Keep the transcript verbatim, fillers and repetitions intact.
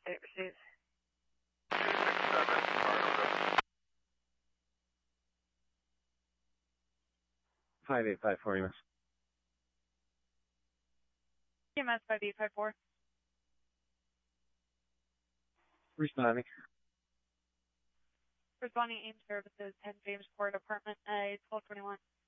Eight received. two six seven, Arnold. five eight five four, E M S. E M S five eight five four. Responding. Responding AIM Services, ten James Court, apartment A, twelve twenty-one.